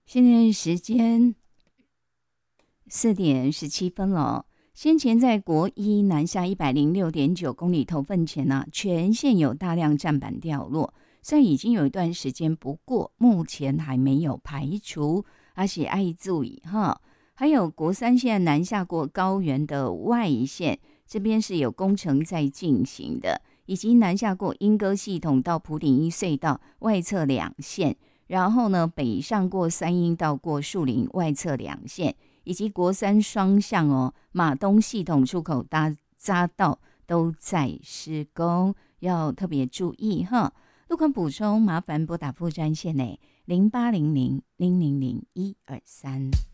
现在时间4:17了。先前在国一南下106.9公里头份前全线有大量站板掉落，虽然已经有一段时间，不过目前还没有排除，而且爱注意哈。还有国三线南下过高原的外线，这边是有工程在进行的，以及南下过莺歌系统到埔顶一隧道外侧2线，然后呢北上过三鶯到过树林外侧2线。以及国三双向马东系统出口匝道都在施工，要特别注意哈。路况补充，麻烦拨打副专线0800-000-123。